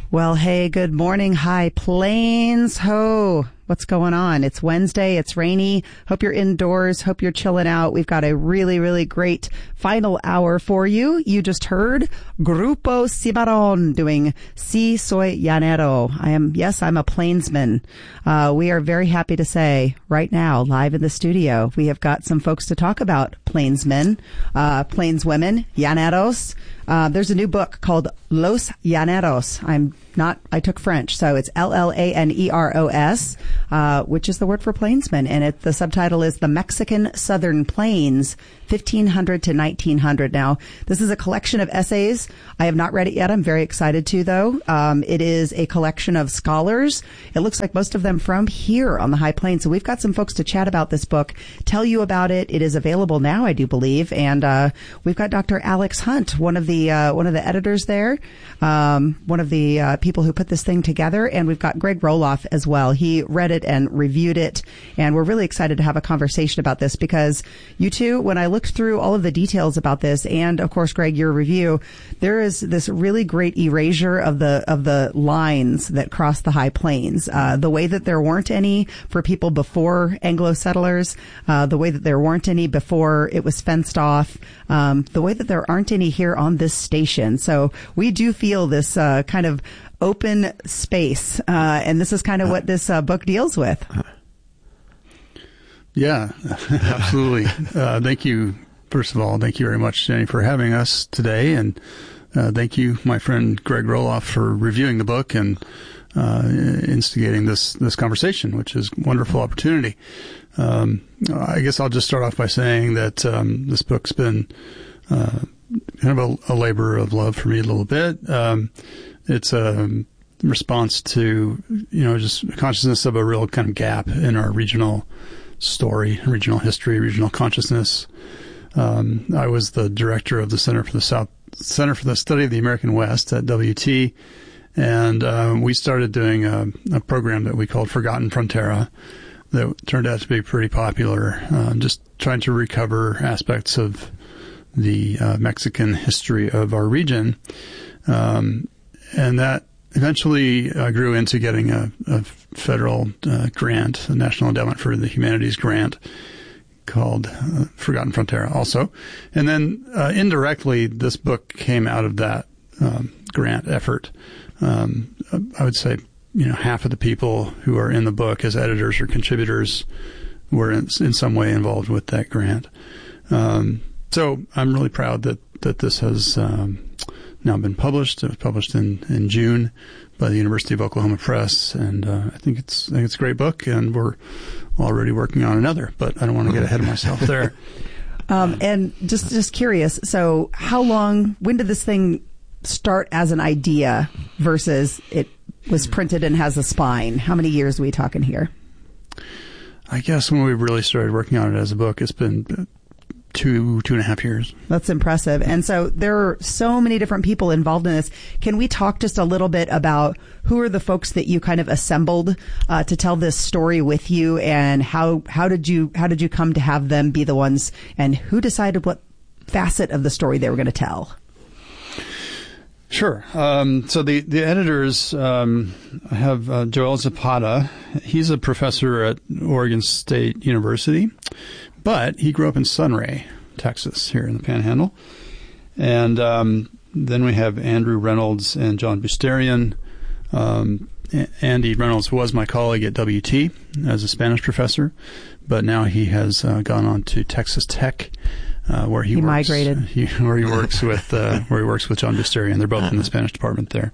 Well, hey, good morning. High Plains. Ho. What's going on? It's Wednesday. It's rainy. Hope you're indoors. Hope you're chilling out. We've got a really, really great final hour for you. You just heard Grupo Cimarron doing Si Soy Llanero. I'm a plainsman. We are very happy to say right now, live in the studio, we have got some folks to talk about plainsmen, plainswomen, llaneros. There's a new book called Los Llaneros. I took French, so it's Llaneros, which is the word for plainsman. And the subtitle is The Mexican Southern Plains, 1500 to 1900. Now, this is a collection of essays. I have not read it yet. I'm very excited to, though. It is a collection of scholars. It looks like most of them from here on the High Plains. So we've got some folks to chat about this book, tell you about it. It is available now, I do believe. And we've got Dr. Alex Hunt, one of the editors there, one of the people who put this thing together. And we've got Greg Roloff as well. He read it and reviewed it. And we're really excited to have a conversation about this because you two, when I looked through all of the details about this, and of course, Greg, your review, there is this really great erasure of the lines that cross the High Plains. The way that there weren't any for people before Anglo settlers, the way that there weren't any before it was fenced off, the way that there aren't any here on this station. So we do feel this kind of open space, and this is kind of what this book deals with. Yeah, absolutely. Thank you. First of all, thank you very much, Jenny, for having us today. And thank you, my friend Greg Roloff, for reviewing the book and instigating this conversation, which is a wonderful opportunity. I guess I'll just start off by saying that this book's been kind of a labor of love for me a little bit. It's a response to, just a consciousness of a real kind of gap in our regional story, regional history, regional consciousness. I was the director of the Center for the Study of the American West at WT, and we started doing a program that we called Forgotten Frontera that turned out to be pretty popular, just trying to recover aspects of the Mexican history of our region. And that eventually grew into getting a federal grant, a National Endowment for the Humanities grant called Forgotten Frontera also. And then indirectly, this book came out of that grant effort. I would say, half of the people who are in the book as editors or contributors were in some way involved with that grant. So I'm really proud that this has now been published. It was published in June by the University of Oklahoma Press, and I think it's a great book, and we're already working on another, but I don't want to get ahead of myself there. And just curious, so when did this thing start as an idea versus it was printed and has a spine? How many years are we talking here? I guess when we really started working on it as a book, it's been 2.5 years. That's impressive. And so there are so many different people involved in this. Can we talk just a little bit about who are the folks that you kind of assembled to tell this story with you, and how did you come to have them be the ones, and who decided what facet of the story they were going to tell? Sure. So the editors have Joel Zapata. He's a professor at Oregon State University, but he grew up in Sunray, Texas, here in the Panhandle. And then we have Andrew Reynolds and John Busterian. Andy Reynolds was my colleague at WT as a Spanish professor, but now he has gone on to Texas Tech, where he migrated. Where he works with John Busterian. They're both in the Spanish department there.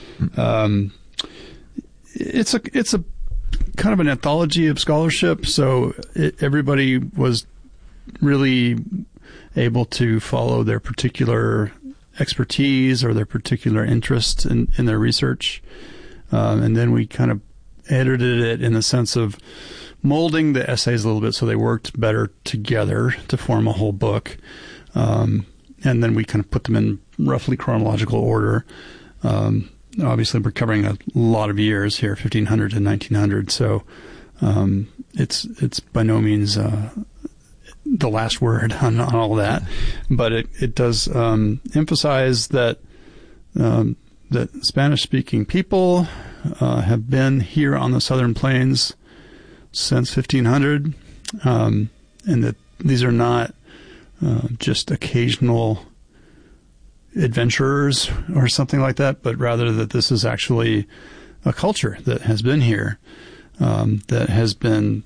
It's a kind of an anthology of scholarship, so everybody was really able to follow their particular expertise or their particular interest in their research. And then we kind of edited it in the sense of molding the essays a little bit so they worked better together to form a whole book. And then we kind of put them in roughly chronological order. Obviously, we're covering a lot of years here, 1500 to 1900. So it's by no means the last word on all that. But it does emphasize that that Spanish-speaking people have been here on the Southern Plains since 1500, and that these are not just occasional adventurers or something like that, but rather that this is actually a culture that has been here, that has been,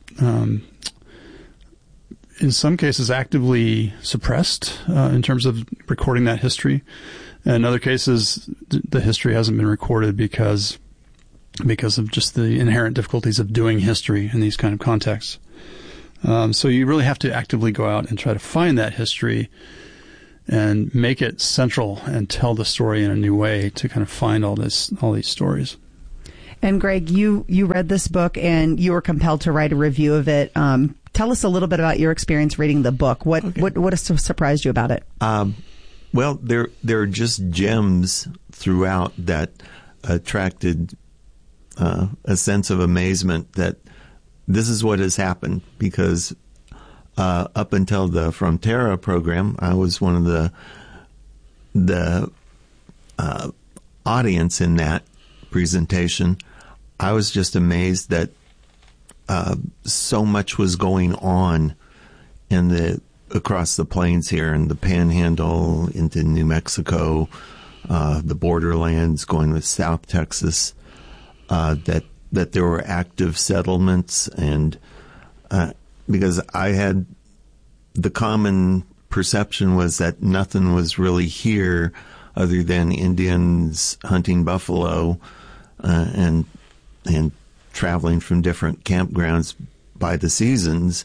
in some cases, actively suppressed in terms of recording that history. In other cases, the history hasn't been recorded because of just the inherent difficulties of doing history in these kind of contexts. So you really have to actively go out and try to find that history and make it central and tell the story in a new way to kind of find all these stories. And Greg, you read this book and you were compelled to write a review of it. Tell us a little bit about your experience reading the book. What has surprised you about it? Well, there are just gems throughout that attracted a sense of amazement that this is what has happened, because up until the Frontera program, I was one of the audience in that presentation. I was just amazed that so much was going on across the plains here, in the Panhandle, into New Mexico, the borderlands going with South Texas, that there were active settlements, and because I had the common perception was that nothing was really here other than Indians hunting buffalo and traveling from different campgrounds by the seasons.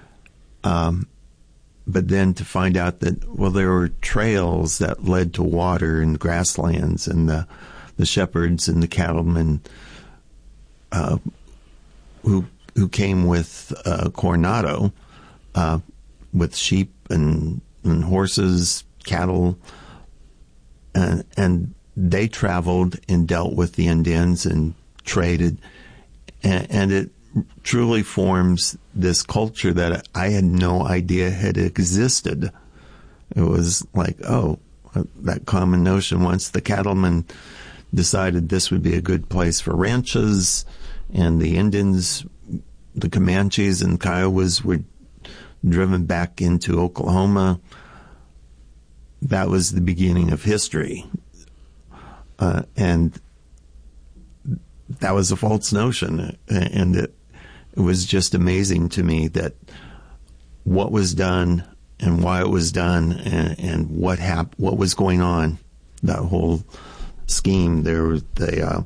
But then to find out that, well, there were trails that led to water and grasslands, and the shepherds and the cattlemen who came with Coronado, with sheep and horses, cattle, and they traveled and dealt with the Indians and traded, and it truly forms this culture that I had no idea had existed. It was like, that common notion. Once the cattlemen decided this would be a good place for ranches, and the Indians, the Comanches and Kiowas, were driven back into Oklahoma, that was the beginning of history. And that was a false notion. And it was just amazing to me that what was done and why it was done and what was going on, that whole scheme. There were the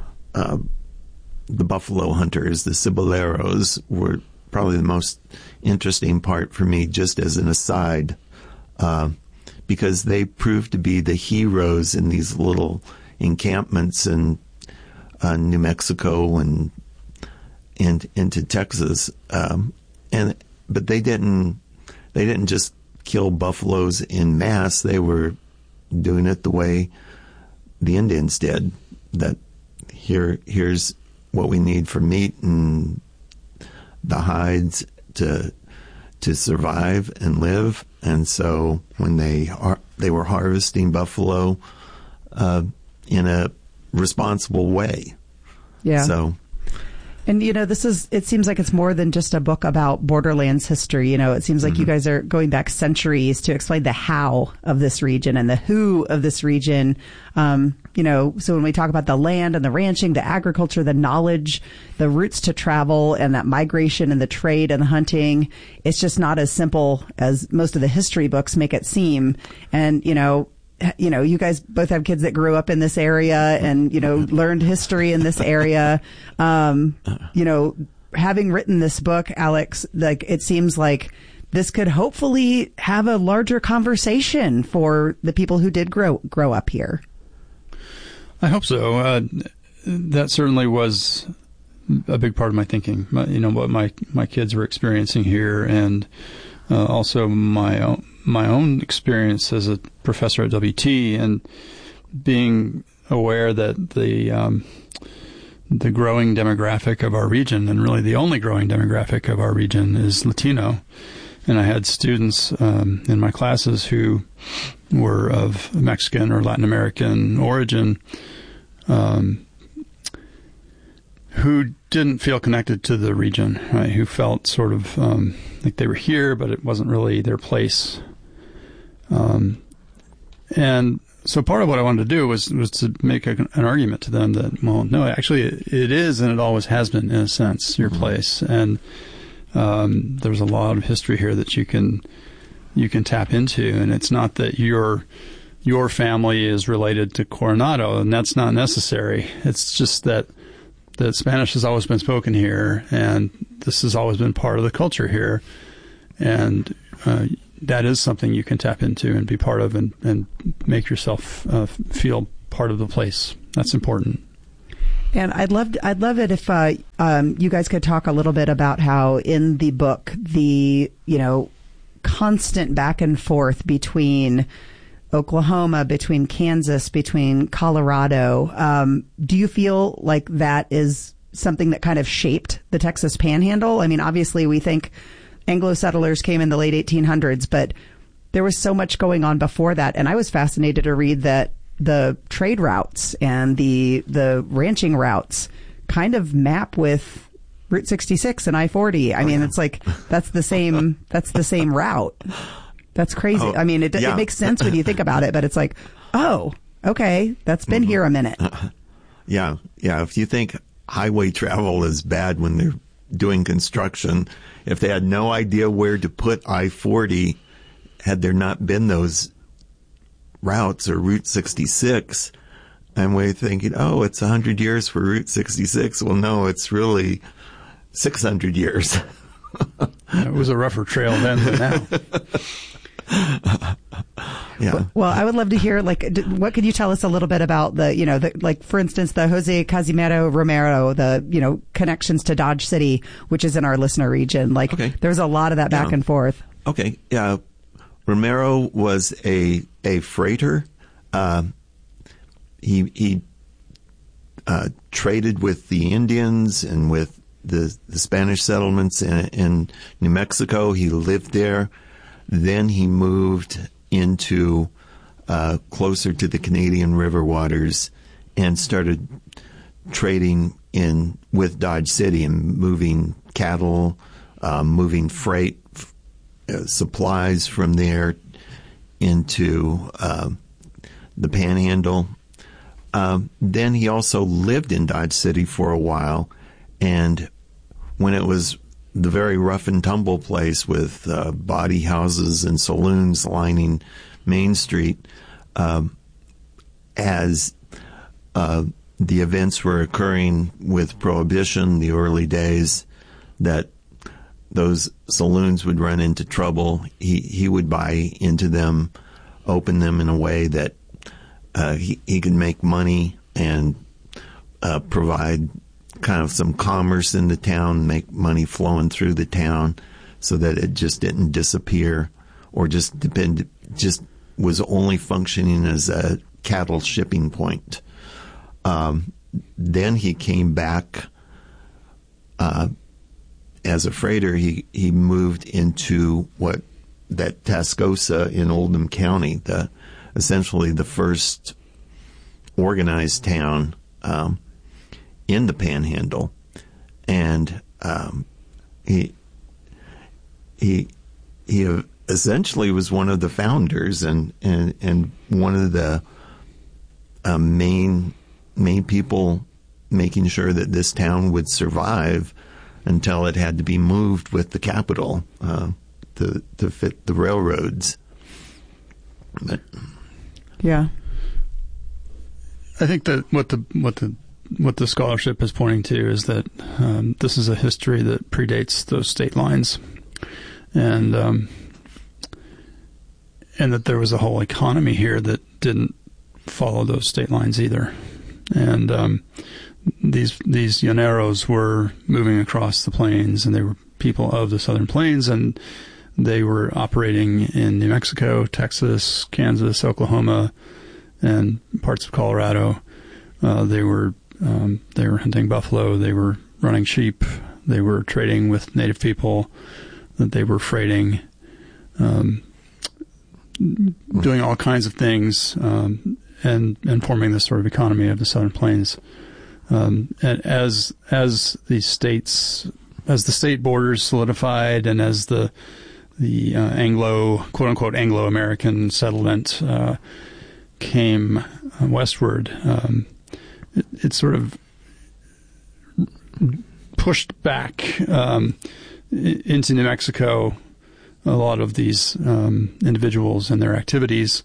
buffalo hunters, the ciboleros, were probably the most interesting part for me, just as an aside, because they proved to be the heroes in these little encampments in New Mexico and into Texas, but they didn't just kill buffaloes in mass. They were doing it the way the Indians did. That here's what we need for meat and the hides to survive and live. And so when they were harvesting buffalo in a responsible way. Yeah. So. And, it seems like it's more than just a book about borderlands history. It seems like you guys are going back centuries to explain the how of this region and the who of this region. So when we talk about the land and the ranching, the agriculture, the knowledge, the routes to travel, and that migration and the trade and the hunting, it's just not as simple as most of the history books make it seem. And, you guys both have kids that grew up in this area and, learned history in this area. Having written this book, Alex, like, it seems like this could hopefully have a larger conversation for the people who did grow up here. I hope so. That certainly was a big part of my thinking, what my kids were experiencing here, and also my own experience as a professor at WT, and being aware that the growing demographic of our region, and really the only growing demographic of our region, is Latino. and I had students in my classes who were of Mexican or Latin American origin, who didn't feel connected to the region, right? Who felt sort of like they were here, but it wasn't really their place. And so part of what I wanted to do was to make an argument to them that, well, no, actually it is, and it always has been, in a sense, your place. And there's a lot of history here that you can tap into, and it's not that your family is related to Coronado, and that's not necessary. It's just that Spanish has always been spoken here, and this has always been part of the culture here, and that is something you can tap into and be part of, and make yourself feel part of the place. That's important. And I'd love it if you guys could talk a little bit about how in the book the constant back and forth between Oklahoma, between Kansas, between Colorado. Do you feel like that is something that kind of shaped the Texas Panhandle? I mean, obviously we think Anglo settlers came in the late 1800s, but there was so much going on before that. And I was fascinated to read that the trade routes and the ranching routes kind of map with Route 66 and I-40. I mean, it's like that's the same route. That's crazy. I mean, it makes sense when you think about it, but it's like, oh, okay, that's been here a minute. Yeah. If you think highway travel is bad when they're doing construction, if they had no idea where to put I-40, had there not been those routes or Route 66, and we're thinking, oh, it's 100 years for Route 66. Well, no, it's really 600 years. It was a rougher trail then than now. Yeah. Well, I would love to hear, what could you tell us a little bit about for instance, the Jose Casimiro Romero, the, connections to Dodge City, which is in our listener region. There's a lot of that back and forth. Okay. Yeah. Romero was a freighter. He traded with the Indians and with the Spanish settlements in New Mexico. He lived there. Then he moved into closer to the Canadian river waters and started trading with Dodge City and moving cattle, moving freight, supplies from there into the Panhandle. Then he also lived in Dodge City for a while, and when it was the very rough and tumble place with bawdy houses and saloons lining Main Street, as the events were occurring with Prohibition, the early days, that those saloons would run into trouble, he would buy into them, open them in a way that he could make money and provide kind of some commerce in the town, make money flowing through the town so that it just didn't disappear or just was only functioning as a cattle shipping point. Then he came back as a freighter. He moved into that Tascosa in Oldham County, essentially the first organized town in the Panhandle, and he essentially was one of the founders and one of the main people making sure that this town would survive until it had to be moved with the capital to fit the railroads. But yeah, I think that what the scholarship is pointing to is that this is a history that predates those state lines, and that there was a whole economy here that didn't follow those state lines either. And these llaneros were moving across the plains, and they were people of the Southern Plains, and they were operating in New Mexico, Texas, Kansas, Oklahoma, and parts of Colorado. They were hunting buffalo. They were running sheep. They were trading with native people that they were freighting. doing all kinds of things, and forming this sort of economy of the Southern Plains. And as the state borders solidified, and as the quote unquote Anglo-American settlement came westward, it sort of pushed back into New Mexico a lot of these individuals and their activities,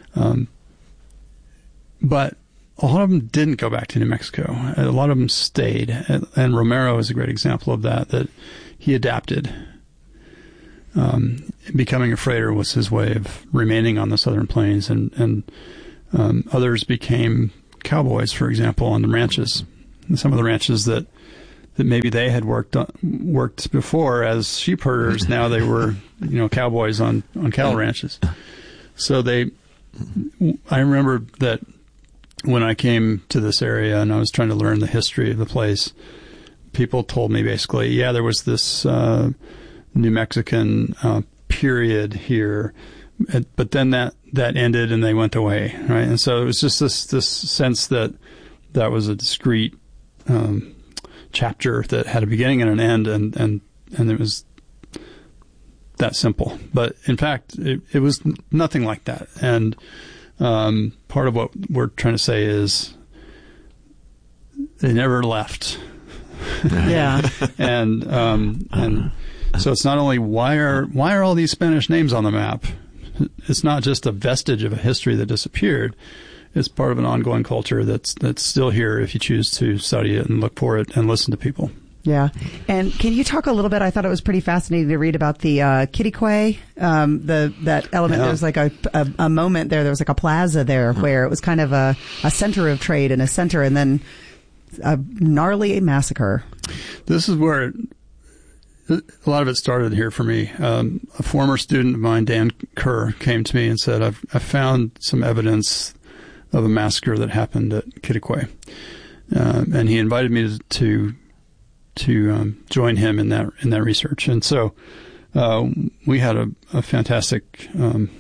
but a lot of them didn't go back to New Mexico. A lot of them stayed, and Romero is a great example of that he adapted. Becoming a freighter was his way of remaining on the Southern Plains, and others became cowboys, for example, on the ranches. And some of the ranches that maybe they had worked before as sheep herders, now they were, cowboys on cattle ranches. So I remember that when I came to this area and I was trying to learn the history of the place, people told me basically, there was this New Mexican period here, but then that ended and they went away, right? And so it was just this sense that was a discrete chapter that had a beginning and an end, and it was that simple. But in fact, it was nothing like that. And part of what we're trying to say is they never left. Yeah. And so it's not only why are all these Spanish names on the map? It's not just a vestige of a history that disappeared. It's part of an ongoing culture that's still here if you choose to study it and look for it and listen to people. Yeah. And can you talk a little bit? I thought it was pretty fascinating to read about the Quiriqué, that element. Yeah. There was like a moment there was like a plaza there where it was kind of a center of trade and a center, and then a gnarly massacre. This is where a lot of it started here for me. A former student of mine, Dan Kerr, came to me and said, I've found some evidence of a massacre that happened at Quiriqué. And he invited me to join him in that research. And so we had a fantastic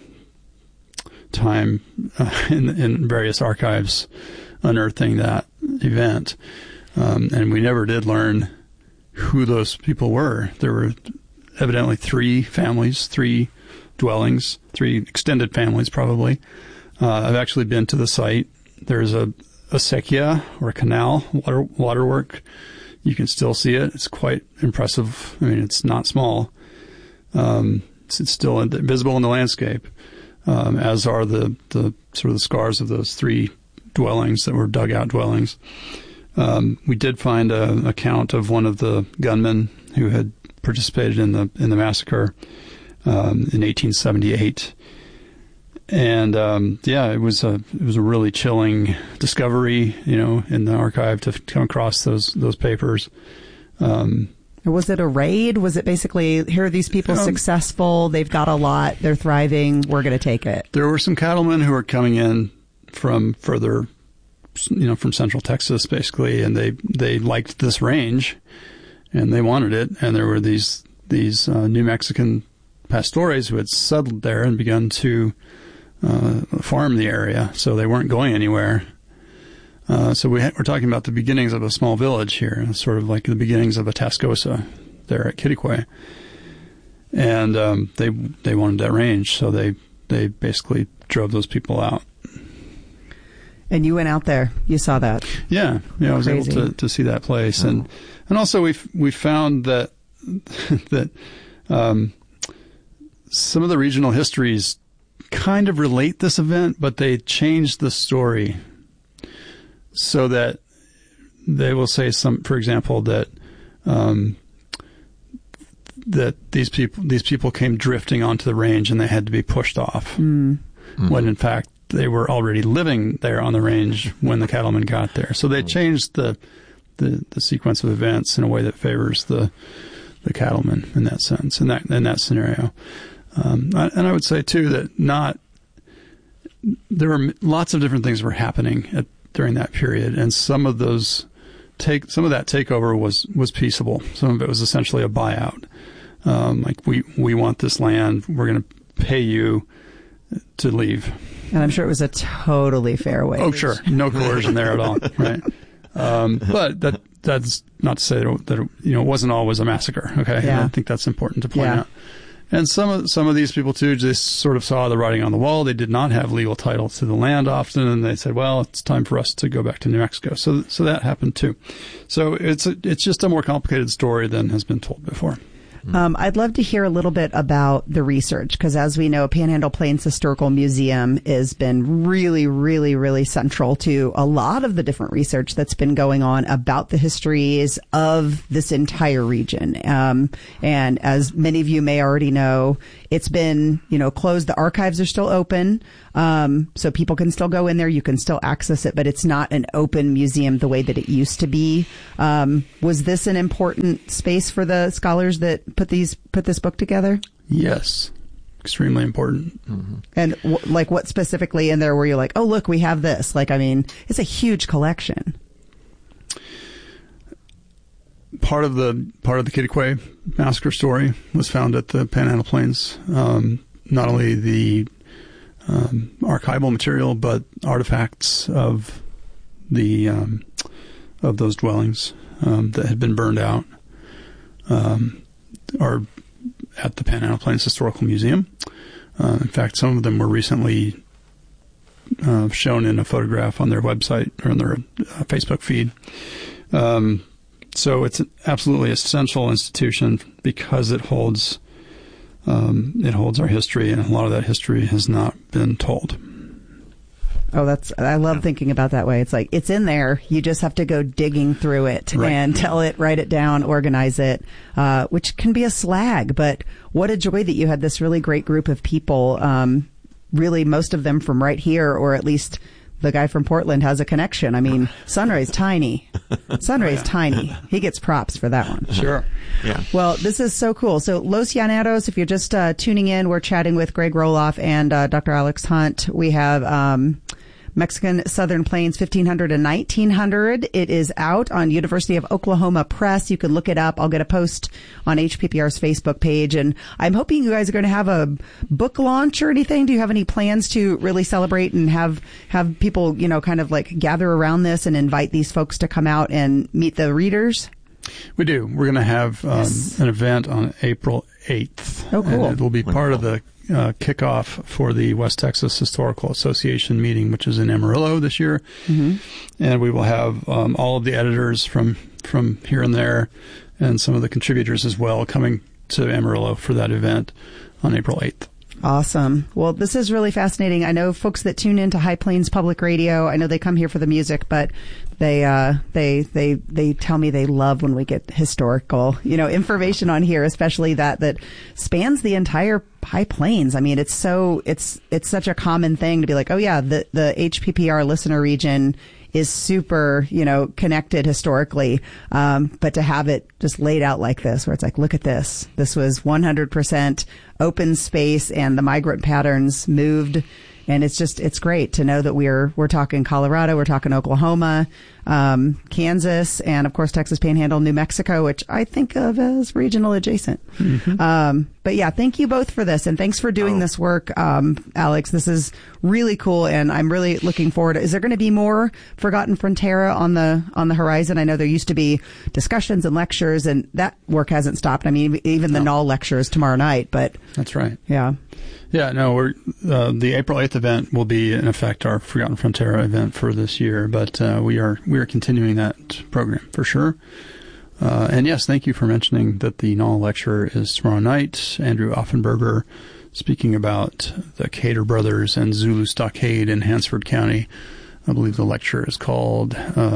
time in various archives unearthing that event. And we never did learn who those people were. There were evidently 3 families, 3 dwellings, 3 extended families probably. I've actually been to the site. There's a acequia, or a canal, waterwork. You can still see it. It's quite impressive. I mean, it's not small. It's still visible in the landscape, as are the sort of the scars of those 3 dwellings that were dugout dwellings. We did find an account of one of the gunmen who had participated in the massacre in 1878. And it was a really chilling discovery, in the archive to come across those papers. Was it a raid? Was it basically, here are these people successful, they've got a lot, they're thriving, we're going to take it? There were some cattlemen who were coming in from further, from central Texas, basically, and they liked this range, and they wanted it. And there were these New Mexican pastores who had settled there and begun to farm the area, so they weren't going anywhere. So we're talking about the beginnings of a small village here, sort of like the beginnings of a Tascosa there at Quiriqué. And they wanted that range, so they basically drove those people out. And you went out there, you saw that. Yeah, I was able to see that place, and also we found that some of the regional histories kind of relate this event, but they changed the story so that they will say for example, that these people came drifting onto the range and they had to be pushed off, when in fact they were already living there on the range when the cattlemen got there. So they changed the sequence of events in a way that favors the cattlemen in that sense, in that scenario. And I would say too that there were lots of different things were happening during that period, and some of that takeover was peaceable. Some of it was essentially a buyout. Like we want this land, we're going to pay you to leave. And I'm sure it was a totally fair wage. Oh, sure. No coercion there at all. Right. But that's not to say that it wasn't always a massacre. Okay. Yeah. I think that's important to point out. And some of these people too just sort of saw the writing on the wall. They did not have legal title to the land often, and they said, "Well, it's time for us to go back to New Mexico." So that happened too. So it's just a more complicated story than has been told before. I'd love to hear a little bit about the research, because as we know, Panhandle Plains Historical Museum has been really, really, really central to a lot of the different research that's been going on about the histories of this entire region. And as many of you may already know, it's been, closed. The archives are still open. So people can still go in there. You can still access it, but it's not an open museum the way that it used to be. Was this an important space for the scholars that put this book together? Yes. Extremely important. Mm-hmm. And what specifically in there were you like, oh, look, we have this? It's a huge collection. Part of the Kiddekwa massacre story was found at the Panhandle Plains. Not only the archival material, but artifacts of those dwellings that had been burned out are at the Panhandle Plains Historical Museum. In fact, some of them were recently shown in a photograph on their website or on their Facebook feed. So it's an absolutely essential institution because it holds our history, and a lot of that history has not been told. Oh, I love thinking about that way. It's like, it's in there. You just have to go digging through it and tell it, write it down, organize it, which can be a slag. But what a joy that you had this really great group of people, really most of them from right here, or at least the guy from Portland has a connection. I mean, Sunray's tiny. Sunray's tiny. He gets props for that one. Sure. Yeah. Well, this is so cool. So Los Llaneros, if you're just tuning in, we're chatting with Greg Roloff and Dr. Alex Hunt. We have Mexican Southern Plains 1500 and 1900. It is out on University of Oklahoma Press. You can look it up. I'll get a post on HPPR's Facebook page. And I'm hoping you guys are going to have a book launch or anything. Do you have any plans to really celebrate and have people, kind of like gather around this and invite these folks to come out and meet the readers? We do. We're going to have an event on April 8th. Oh, cool. And it will be part of the kickoff for the West Texas Historical Association meeting, which is in Amarillo this year. Mm-hmm. And we will have all of the editors from here and there, and some of the contributors as well, coming to Amarillo for that event on April 8th. Awesome. Well, this is really fascinating. I know folks that tune into High Plains Public Radio, I know they come here for the music, but they tell me they love when we get historical, information on here, especially that spans the entire High Plains. I mean, it's such a common thing to be like, oh yeah, the HPPR listener region is super, connected historically. But to have it just laid out like this, where it's like, look at this. This was 100% open space, and the migrant patterns moved. And it's great to know that we're talking Colorado, we're talking Oklahoma, Kansas, and of course Texas Panhandle, New Mexico, which I think of as regional adjacent. Mm-hmm. But yeah, thank you both for this, and thanks for doing this work, Alex. This is really cool, and I'm really looking forward. Is there going to be more Forgotten Frontera on the horizon? I know there used to be discussions and lectures, and that work hasn't stopped. I mean, even the NAL lectures tomorrow night. But that's right. Yeah. Yeah, no, we're the April 8th event will be, in effect, our Forgotten Frontera event for this year, but we are continuing that program for sure. And yes, thank you for mentioning that the NAL lecture is tomorrow night. Andrew Offenberger speaking about the Cater Brothers and Zulu Stockade in Hansford County. I believe the lecture is called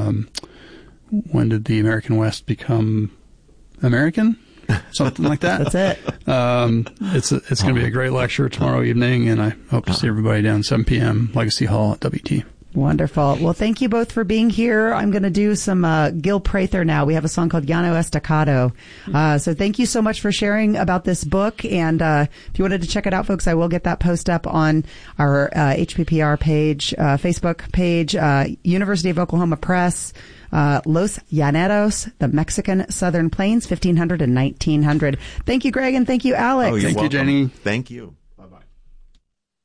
When Did the American West Become American? Something like that. That's it. It's going to be a great lecture tomorrow evening, and I hope to see everybody down 7 p.m. Legacy Hall at WT. Wonderful. Well, thank you both for being here. I'm going to do some Gil Prather now. We have a song called Llano Estacado. So thank you so much for sharing about this book. And if you wanted to check it out, folks, I will get that post up on our HPPR page, Facebook page, University of Oklahoma Press, Los Llaneros, the Mexican Southern Plains, 1500 and 1900. Thank you, Greg, and thank you, Alex. Oh, you're welcome. Thank you, Jenny. Thank you.